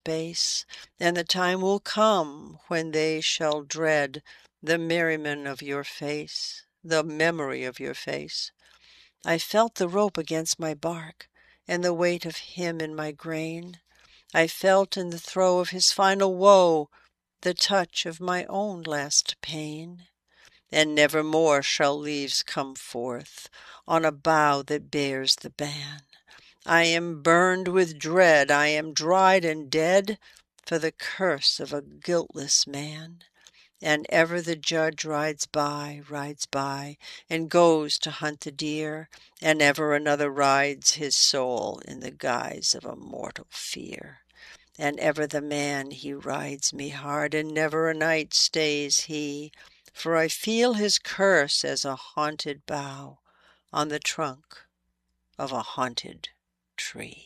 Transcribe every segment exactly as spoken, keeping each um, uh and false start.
space, and the time will come when they shall dread the merriment of your face, the memory of your face. I felt the rope against my bark, and the weight of him in my grain. I felt in the throe of his final woe the touch of my own last pain. And never more shall leaves come forth on a bough that bears the ban. I am burned with dread, I am dried and dead for the curse of a guiltless man. And ever the judge rides by, rides by, and goes to hunt the deer, and ever another rides his soul in the guise of a mortal fear. And ever the man he rides me hard, and never a night stays he, for I feel his curse as a haunted bough on the trunk of a haunted tree.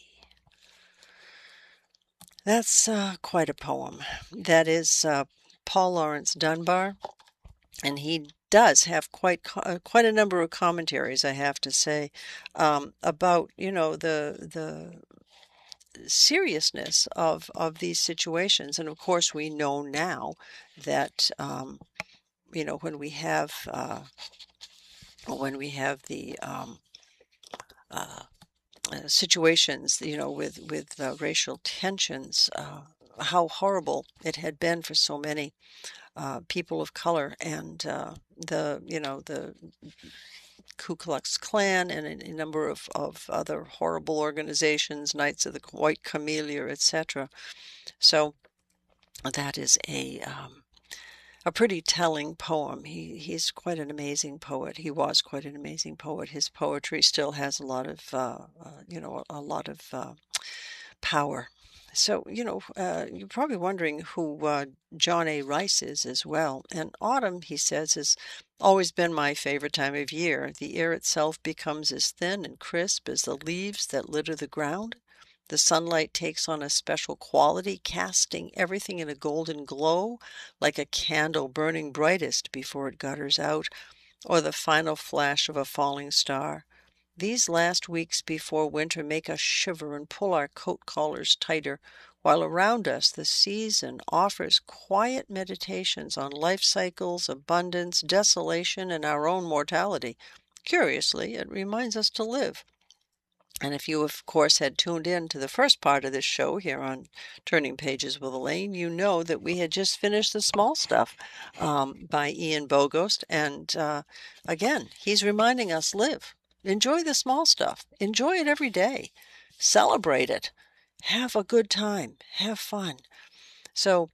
That's uh, quite a poem. That is uh, Paul Laurence Dunbar, and he does have quite uh, quite a number of commentaries, I have to say, um, about you know the the seriousness of of these situations. And of course, we know now that um, you know when we have uh, when we have the um, uh, uh, situations, you know, with with uh, racial tensions, uh, how horrible it had been for so many uh, people of color, and uh, the you know the Ku Klux Klan and a, a number of, of other horrible organizations, Knights of the White Camellia, et cetera. So that is a um, a pretty telling poem. He he's quite an amazing poet. He was quite an amazing poet. His poetry still has a lot of uh, uh, you know a lot of uh, power. So, you know, uh, you're probably wondering who uh, John A. Rice is as well. And autumn, he says, has always been my favorite time of year. The air itself becomes as thin and crisp as the leaves that litter the ground. The sunlight takes on a special quality, casting everything in a golden glow, like a candle burning brightest before it gutters out, or the final flash of a falling star. These last weeks before winter make us shiver and pull our coat collars tighter, while around us the season offers quiet meditations on life cycles, abundance, desolation, and our own mortality. Curiously, it reminds us to live. And if you, of course, had tuned in to the first part of this show here on Turning Pages with Elaine, you know that we had just finished The Small Stuff um, by Ian Bogost. And uh, again, he's reminding us live. Enjoy the small stuff. Enjoy it every day. Celebrate it. Have a good time. Have fun. So,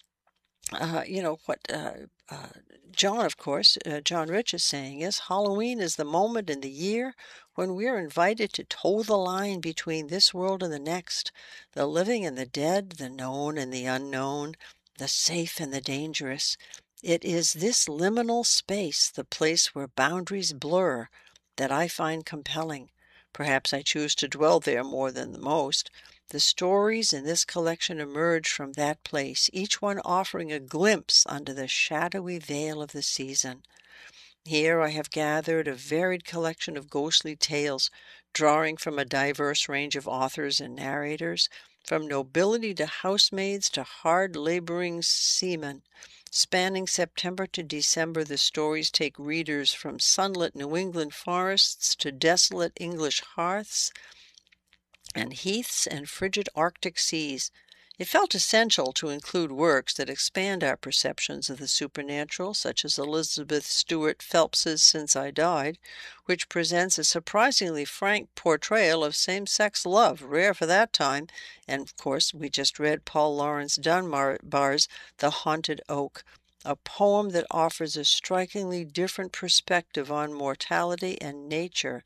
uh, you know, what uh, uh, John, of course, uh, John Rich is saying is Halloween is the moment in the year when we are invited to toe the line between this world and the next, the living and the dead, the known and the unknown, the safe and the dangerous. It is this liminal space, the place where boundaries blur, that I find compelling. Perhaps I choose to dwell there more than the most. The stories in this collection emerge from that place, each one offering a glimpse under the shadowy veil of the season. Here I have gathered a varied collection of ghostly tales, drawing from a diverse range of authors and narrators, from nobility to housemaids to hard-laboring seamen. Spanning September to December, the stories take readers from sunlit New England forests to desolate English hearths and heaths and frigid Arctic seas. It felt essential to include works that expand our perceptions of the supernatural, such as Elizabeth Stuart Phelps's Since I Died, which presents a surprisingly frank portrayal of same-sex love, rare for that time. And, of course, we just read Paul Laurence Dunbar's The Haunted Oak, a poem that offers a strikingly different perspective on mortality and nature.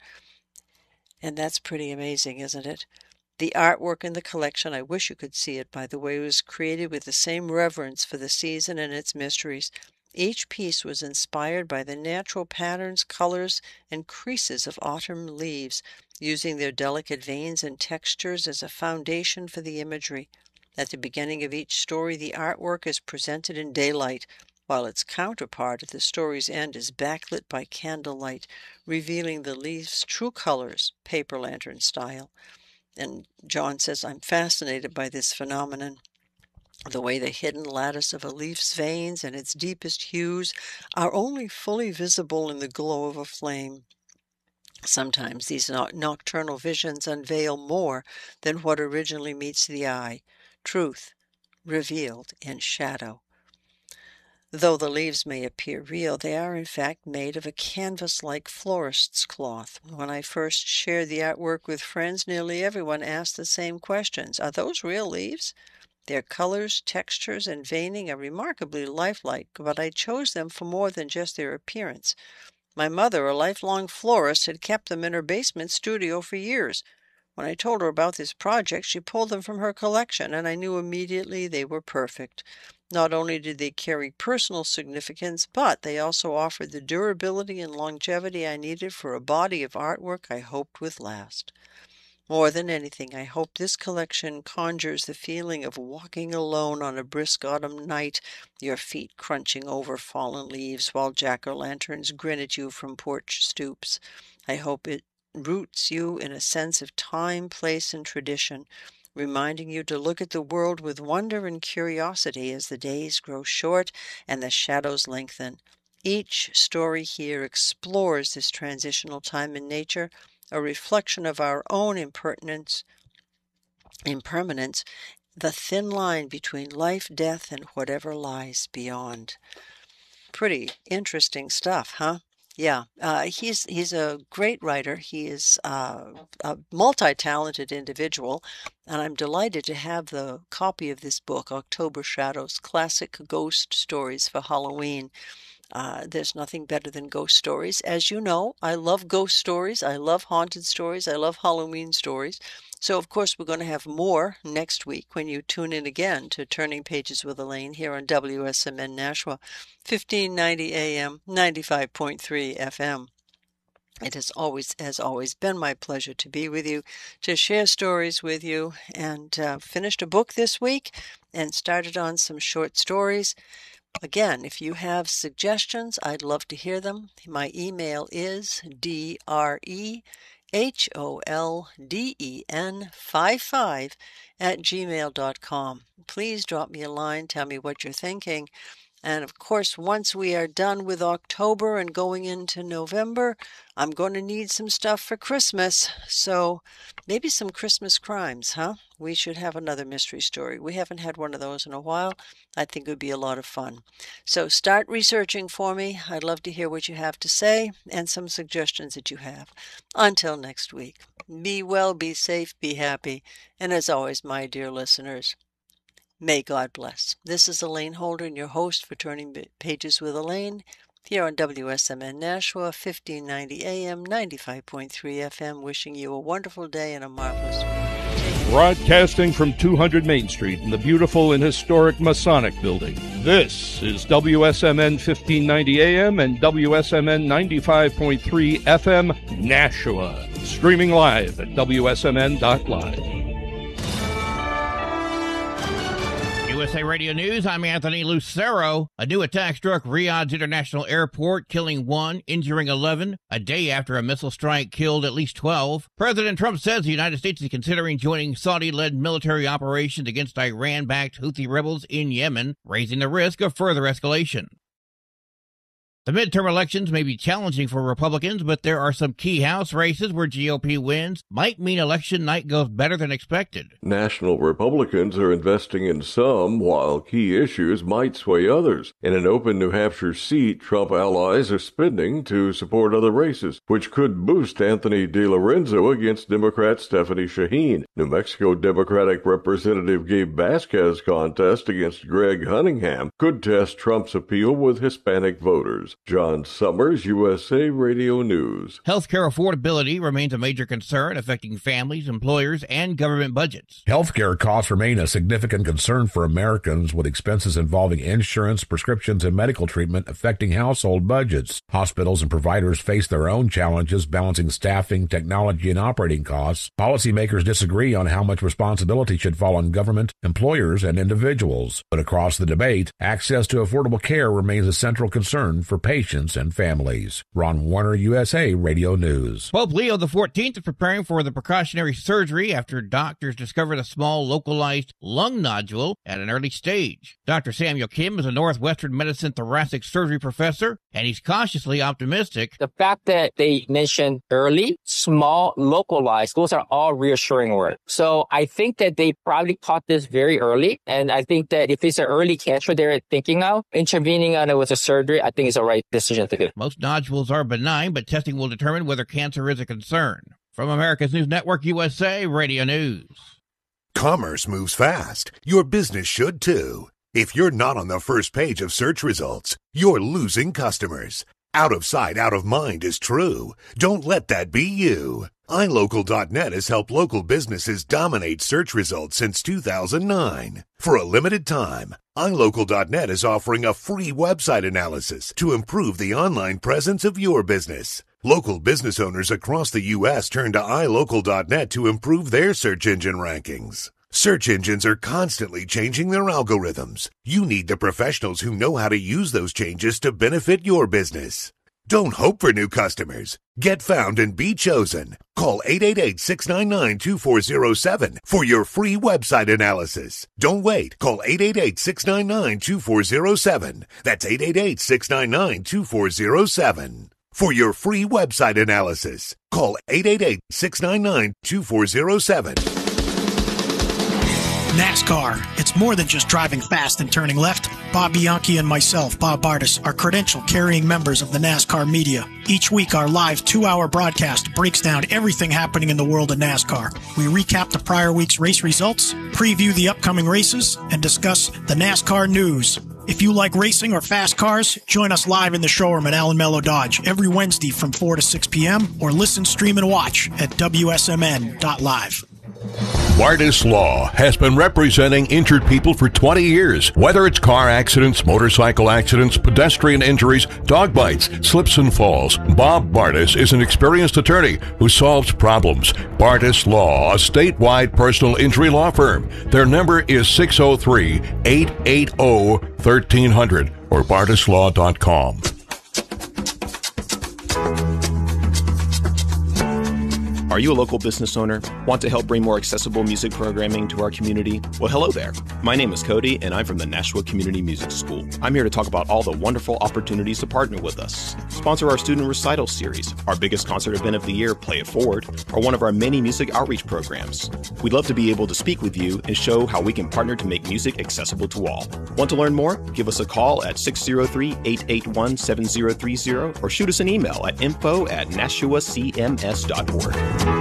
And that's pretty amazing, isn't it? The artwork in the collection, I wish you could see it, by the way, was created with the same reverence for the season and its mysteries. Each piece was inspired by the natural patterns, colors, and creases of autumn leaves, using their delicate veins and textures as a foundation for the imagery. At the beginning of each story, the artwork is presented in daylight, while its counterpart at the story's end is backlit by candlelight, revealing the leaves' true colors, paper lantern style. And John says, I'm fascinated by this phenomenon. The way the hidden lattice of a leaf's veins and its deepest hues are only fully visible in the glow of a flame. Sometimes these nocturnal visions unveil more than what originally meets the eye, truth revealed in shadow. Though the leaves may appear real, they are in fact made of a canvas-like florist's cloth. When I first shared the artwork with friends, nearly everyone asked the same questions. Are those real leaves? Their colors, textures, and veining are remarkably lifelike, but I chose them for more than just their appearance. My mother, a lifelong florist, had kept them in her basement studio for years. When I told her about this project, she pulled them from her collection, and I knew immediately they were perfect. Not only did they carry personal significance, but they also offered the durability and longevity I needed for a body of artwork I hoped would last. More than anything, I hope this collection conjures the feeling of walking alone on a brisk autumn night, your feet crunching over fallen leaves while jack-o'-lanterns grin at you from porch stoops. I hope it roots you in a sense of time, place, and tradition, reminding you to look at the world with wonder and curiosity as the days grow short and the shadows lengthen. Each story here explores this transitional time in nature, a reflection of our own impermanence, impermanence, the thin line between life, death, and whatever lies beyond. Pretty interesting stuff, huh? Yeah, uh, he's he's a great writer. He is uh, a multi-talented individual, and I'm delighted to have the copy of this book, October Shadows, Classic Ghost Stories for Halloween. Uh, there's nothing better than ghost stories. As you know, I love ghost stories. I love haunted stories. I love Halloween stories. So, of course, we're going to have more next week when you tune in again to Turning Pages with Elaine here on W S M N Nashua, fifteen ninety A M, ninety-five point three F M. It has always, has always been my pleasure to be with you, to share stories with you, and uh, finished a book this week and started on some short stories. Again, if you have suggestions, I'd love to hear them. My email is D R E H O L D E N fifty-five at gmail dot com. Please drop me a line, tell me what you're thinking. And of course, once we are done with October and going into November, I'm going to need some stuff for Christmas. So maybe some Christmas crimes, huh? We should have another mystery story. We haven't had one of those in a while. I think it would be a lot of fun. So start researching for me. I'd love to hear what you have to say and some suggestions that you have. Until next week, be well, be safe, be happy. And as always, my dear listeners, may God bless. This is Elaine Holden, your host for Turning Pages with Elaine, here on W S M N Nashua, fifteen ninety A M, ninety-five point three F M, wishing you a wonderful day and a marvelous week. Broadcasting from two hundred Main Street in the beautiful and historic Masonic Building, this is W S M N fifteen ninety A M and W S M N ninety-five point three F M, Nashua. Streaming live at W S M N dot live. U S A Radio News, I'm Anthony Lucero. A new attack struck Riyadh's International Airport, killing one, injuring eleven, a day after a missile strike killed at least twelve. President Trump says the United States is considering joining Saudi-led military operations against Iran-backed Houthi rebels in Yemen, raising the risk of further escalation. The midterm elections may be challenging for Republicans, but there are some key House races where G O P wins might mean election night goes better than expected. National Republicans are investing in some, while key issues might sway others. In an open New Hampshire seat, Trump allies are spending to support other races, which could boost Anthony DeLorenzo against Democrat Stephanie Shaheen. New Mexico Democratic Representative Gabe Vasquez's contest against Greg Cunningham could test Trump's appeal with Hispanic voters. John Summers, U S A Radio News. Healthcare affordability remains a major concern affecting families, employers, and government budgets. Healthcare costs remain a significant concern for Americans, with expenses involving insurance, prescriptions, and medical treatment affecting household budgets. Hospitals and providers face their own challenges balancing staffing, technology, and operating costs. Policymakers disagree on how much responsibility should fall on government, employers, and individuals. But across the debate, access to affordable care remains a central concern for patients and families. Ron Warner, U S A Radio News. Pope Leo the fourteenth is preparing for the precautionary surgery after doctors discovered a small localized lung nodule at an early stage. Doctor Samuel Kim is a Northwestern Medicine thoracic surgery professor, and he's cautiously optimistic. The fact that they mentioned early, small, localized, those are all reassuring words. So I think that they probably caught this very early, and I think that if it's an early cancer they're thinking of, intervening on it with a surgery, I think is the right decision to do. Most nodules are benign, but testing will determine whether cancer is a concern. From America's News Network, U S A Radio News. Commerce moves fast. Your business should too. If you're not on the first page of search results, you're losing customers. Out of sight, out of mind is true. Don't let that be you. i local dot net has helped local businesses dominate search results since two thousand nine. For a limited time, i local dot net is offering a free website analysis to improve the online presence of your business. Local business owners across the U S turn to i local dot net to improve their search engine rankings. Search engines are constantly changing their algorithms. You need the professionals who know how to use those changes to benefit your business. Don't hope for new customers. Get found and be chosen. Call eight eight eight, six nine nine, two four zero seven for your free website analysis. Don't wait. Call eight eight eight, six nine nine, two four zero seven. That's eight eight eight, six nine nine, two four zero seven. For your free website analysis, call eight eight eight, six nine nine, two four zero seven. NASCAR. It's more than just driving fast and turning left. Bob Bianchi and myself, Bob Bartis, are credentialed carrying members of the NASCAR media. Each week, our live two-hour broadcast breaks down everything happening in the world of NASCAR. We recap the prior week's race results, preview the upcoming races, and discuss the NASCAR news. If you like racing or fast cars, join us live in the showroom at Allen Mello Dodge every Wednesday from four to six p.m. or listen, stream, and watch at W S M N dot live. Bartis Law has been representing injured people for twenty years. Whether it's car accidents, motorcycle accidents, pedestrian injuries, dog bites, slips and falls, Bob Bartis is an experienced attorney who solves problems. Bartis Law, a statewide personal injury law firm. Their number is six oh three, eight eight oh, thirteen hundred or bartis law dot com. Are you a local business owner? Want to help bring more accessible music programming to our community? Well, hello there. My name is Cody, and I'm from the Nashua Community Music School. I'm here to talk about all the wonderful opportunities to partner with us. Sponsor our student recital series, our biggest concert event of the year, Play It Forward, or one of our many music outreach programs. We'd love to be able to speak with you and show how we can partner to make music accessible to all. Want to learn more? Give us a call at six oh three, eight eight one, seven oh three oh or shoot us an email at info at nashua c m s dot org.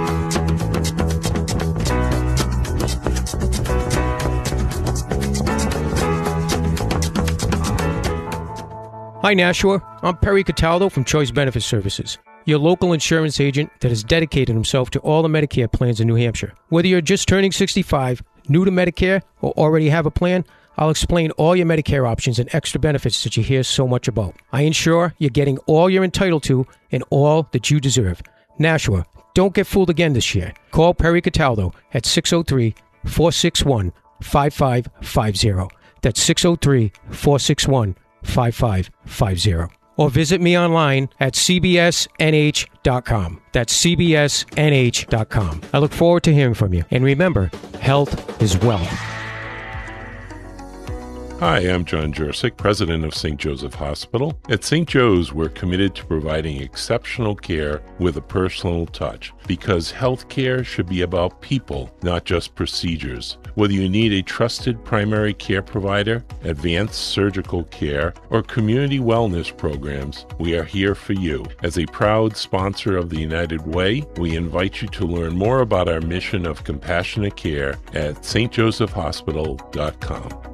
Hi Nashua, I'm Perry Cataldo from Choice Benefit Services, your local insurance agent that has dedicated himself to all the Medicare plans in New Hampshire. Whether you're just turning sixty-five, new to Medicare, or already have a plan, I'll explain all your Medicare options and extra benefits that you hear so much about. I ensure you're getting all you're entitled to and all that you deserve. Nashua, don't get fooled again this year. Call Perry Cataldo at six oh three, four six one, five five five oh. That's six oh three, four six one, five five five oh. Or visit me online at c b s n h dot com. That's c b s n h dot com. I look forward to hearing from you. And remember, health is wealth. Hi, I'm John Jursic, president of Saint Joseph Hospital. At Saint Joe's, we're committed to providing exceptional care with a personal touch because health care should be about people, not just procedures. Whether you need a trusted primary care provider, advanced surgical care, or community wellness programs, we are here for you. As a proud sponsor of the United Way, we invite you to learn more about our mission of compassionate care at s t joseph hospital dot com.